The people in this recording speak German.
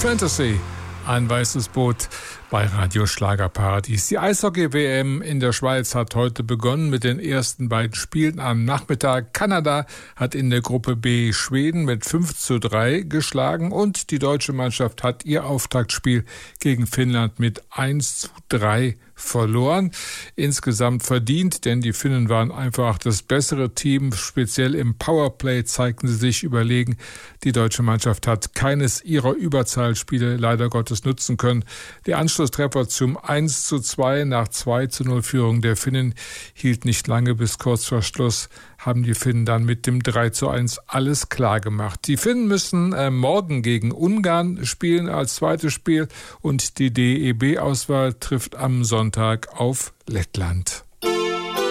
Fantasy. Ein weißes Boot bei Radio Schlagerparadies. Die Eishockey-WM in der Schweiz hat heute begonnen mit den ersten beiden Spielen am Nachmittag. Kanada hat in der Gruppe B Schweden mit 5:3 geschlagen und die deutsche Mannschaft hat ihr Auftaktspiel gegen Finnland mit 1:3 verloren. Insgesamt verdient, denn die Finnen waren einfach das bessere Team. Speziell im Powerplay zeigten sie sich überlegen. Die deutsche Mannschaft hat keines ihrer Überzahlspiele leider Gottes nutzen können. Der Anschlusstreffer zum 1:2 nach 2:0 Führung der Finnen hielt nicht lange. Bis kurz vor Schluss haben die Finnen dann mit dem 3:1 alles klar gemacht. Die Finnen müssen morgen gegen Ungarn spielen als zweites Spiel und die DEB-Auswahl trifft am Sonntag auf Lettland.